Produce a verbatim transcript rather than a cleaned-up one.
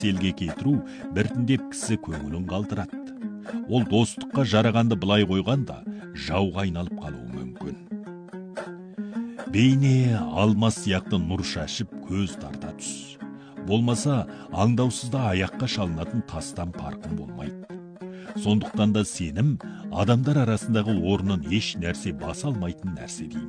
елге кетіру біртіндеп кісі көңілін қалдырады. Ол достыққа жарағанды былай қойғанда жауға айналып қалуы мүмкін. Бейне алмас сияқты нұр шашып көз тарта түс. Болмаса аңдаусызда аяққа шалынатын тастан парқын болмайды. Сондықтан да сенім адамдар арасындағы орнын еш нәрсе баса алмайтын нәрсе деймін.